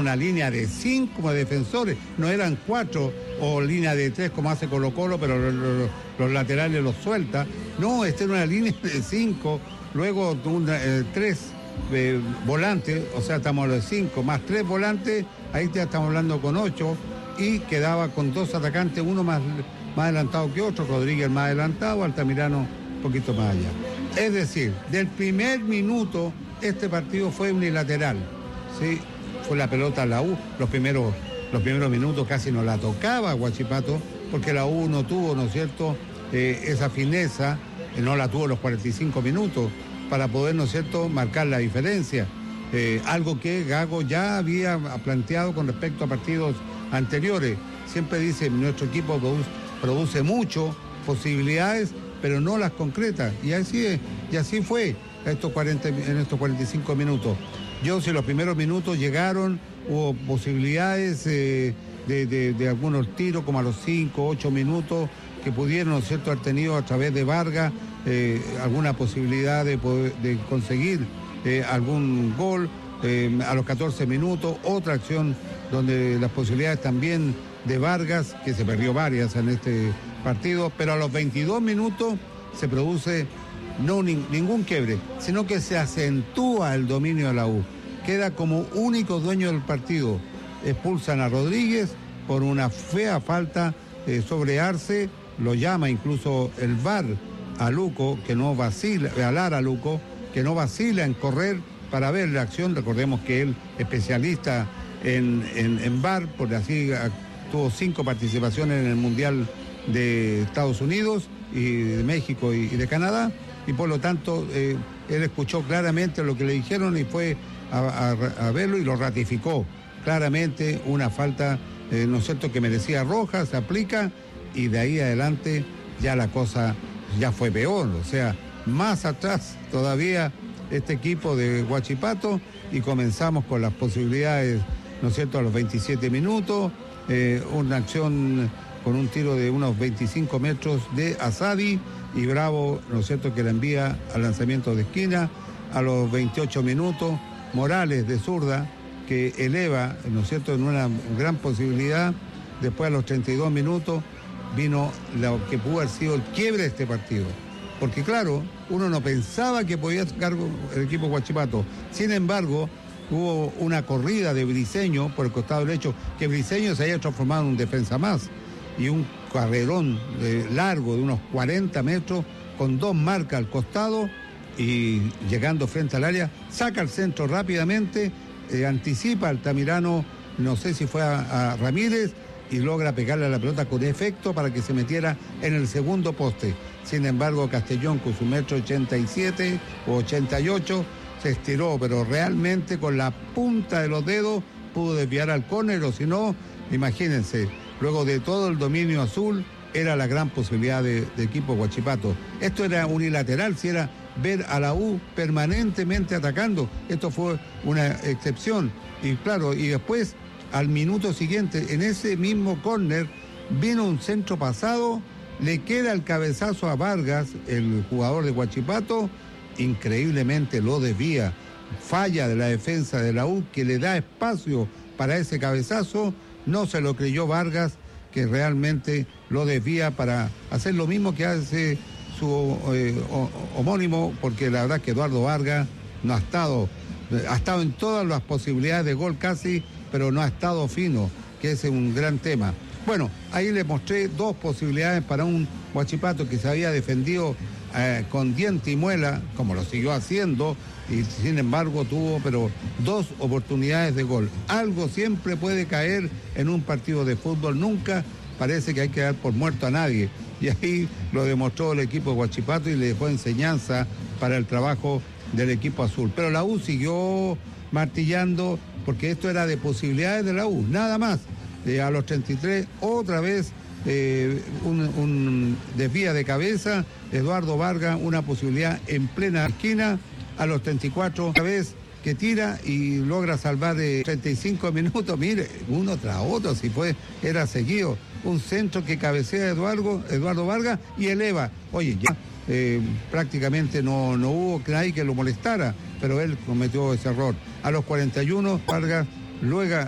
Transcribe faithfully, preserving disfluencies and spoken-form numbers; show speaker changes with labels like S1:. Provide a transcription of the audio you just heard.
S1: una línea de cinco defensores, no eran cuatro o línea de tres como hace Colo Colo, pero los, los, los laterales los suelta. No, esta era una línea de cinco, luego una, eh, tres eh, volantes, o sea, estamos hablando de cinco, más tres volantes, ahí ya estamos hablando con ocho, y quedaba con dos atacantes, uno más, más adelantado que otro, Rodríguez más adelantado, Altamirano un poquito más allá. Es decir, del primer minuto este partido fue unilateral, ¿sí? Fue la pelota a la U, los primeros, los primeros minutos casi no la tocaba Huachipato, porque la U no tuvo, ¿no es cierto?, eh, esa fineza, eh, no la tuvo los cuarenta y cinco minutos, para poder, ¿no es cierto?, marcar la diferencia. Eh, algo que Gago ya había planteado con respecto a partidos anteriores. Siempre dice, nuestro equipo produce, produce mucho, posibilidades, pero no las concreta. Y así es, y así fue estos cuarenta, en estos cuarenta y cinco minutos. Yo, si los primeros minutos llegaron, hubo posibilidades eh, de, de, de algunos tiros, como a los cinco, ocho minutos, que pudieron, ¿no es cierto?, haber tenido a través de Vargas eh, alguna posibilidad de, poder, de conseguir eh, algún gol. Eh, a los catorce minutos, otra acción donde las posibilidades también de Vargas, que se perdió varias en este partido, pero a los veintidós minutos se produce no ni, ningún quiebre, sino que se acentúa el dominio de la U. Queda como único dueño del partido. Expulsan a Rodríguez por una fea falta eh, sobre Arce, lo llama incluso el V A R a Luco, que no vacila, a Lara Luco, que no vacila en correr para ver la acción. Recordemos que él, especialista en, en, en V A R, por así tuvo cinco participaciones en el Mundial de Estados Unidos y de México y, y de Canadá, y por lo tanto eh, él escuchó claramente lo que le dijeron y fue a, a, a verlo y lo ratificó claramente. Una falta, eh, ¿no es cierto?, que merecía roja, se aplica, y de ahí adelante ya la cosa ya fue peor, o sea, más atrás todavía este equipo de Huachipato, y comenzamos con las posibilidades, ¿no es cierto?, a los veintisiete minutos, eh, una acción con un tiro de unos veinticinco metros de Asadi, y Bravo, ¿no es cierto?, que la envía al lanzamiento de esquina. A los veintiocho minutos, Morales de zurda, que eleva, ¿no es cierto?, en una gran posibilidad. Después, a los treinta y dos minutos, vino lo que pudo haber sido el quiebre de este partido. Porque claro, uno no pensaba que podía sacar el equipo Huachipato. Sin embargo, hubo una corrida de Briceño por el costado derecho, que Briceño se haya transformado en un defensa más, y un carrerón de largo de unos cuarenta metros, con dos marcas al costado, y llegando frente al área, saca el centro rápidamente, eh, anticipa al Altamirano, no sé si fue a, a Ramírez, y logra pegarle a la pelota con efecto para que se metiera en el segundo poste. Sin embargo, Castellón, con su metro ochenta y siete o ochenta y ocho, se estiró, pero realmente con la punta de los dedos pudo desviar al córner, o si no, imagínense, luego de todo el dominio azul, era la gran posibilidad de, de equipo Huachipato. Esto era unilateral, si era ver a la U permanentemente atacando. Esto fue una excepción. Y claro, y después, al minuto siguiente, en ese mismo córner, vino un centro pasado, le queda el cabezazo a Vargas, el jugador de Huachipato, increíblemente lo desvía. Falla de la defensa de la U, que le da espacio para ese cabezazo. No se lo creyó Vargas, que realmente lo desvía para hacer lo mismo que hace su eh, homónimo, porque la verdad que Eduardo Vargas no ha estado, ha estado en todas las posibilidades de gol casi, pero no ha estado fino, que ese es un gran tema. Bueno, ahí le mostré dos posibilidades para un Huachipato que se había defendido eh, con diente y muela, como lo siguió haciendo, y sin embargo tuvo pero dos oportunidades de gol. Algo siempre puede caer en un partido de fútbol, nunca parece que hay que dar por muerto a nadie, y ahí lo demostró el equipo de Huachipato y le dejó enseñanza para el trabajo del equipo azul. Pero la U siguió martillando, porque esto era de posibilidades de la U, nada más. Eh, a los treinta y tres, otra vez eh, un, un desvía de cabeza, Eduardo Vargas, una posibilidad en plena esquina. A los treinta y cuatro, otra vez que tira y logra salvar de treinta y cinco minutos, mire, uno tras otro, si fue, era seguido. Un centro que cabecea Eduardo, Eduardo Vargas y eleva. Oye, ya eh, prácticamente no, no hubo nadie que lo molestara, pero él cometió ese error. A los cuarenta y uno, Vargas luego